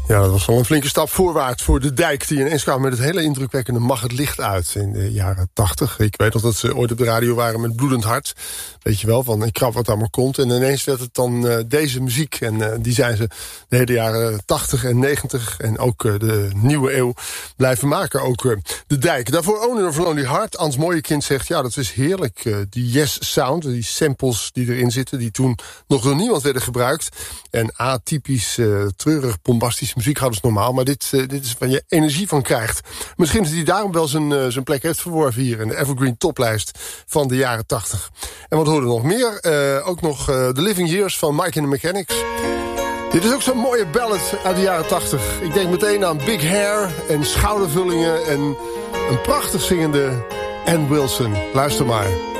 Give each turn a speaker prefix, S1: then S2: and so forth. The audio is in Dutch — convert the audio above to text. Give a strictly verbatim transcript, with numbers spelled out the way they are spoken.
S1: Ja, dat was wel een flinke stap voorwaarts voor de Dijk... die ineens kwam met het hele indrukwekkende Mag het licht uit in de jaren tachtig. Ik weet nog dat ze ooit op de radio waren met Bloedend Hart. Weet je wel, van ik krap wat allemaal komt. En ineens werd het dan uh, deze muziek. En uh, die zijn ze de hele jaren tachtig en negentig... en ook uh, de nieuwe eeuw blijven maken. Ook uh, de Dijk. Daarvoor Owner of Lonely Heart. Ans Mooiekind zegt, ja, dat is heerlijk. Uh, die Yes Sound, die samples die erin zitten... die toen nog door niemand werden gebruikt. En atypisch, uh, treurig, bombastisch muziek hadden ze normaal, maar dit, uh, dit is waar je energie van krijgt. Misschien dat hij daarom wel zijn, uh, zijn plek heeft verworven hier in de Evergreen toplijst van de jaren tachtig. En wat hoorden we nog meer? Uh, ook nog uh, The Living Years van Mike and the Mechanics. Dit is ook zo'n mooie ballad uit de jaren tachtig. Ik denk meteen aan Big Hair en schoudervullingen en een prachtig zingende Ann Wilson. Luister maar.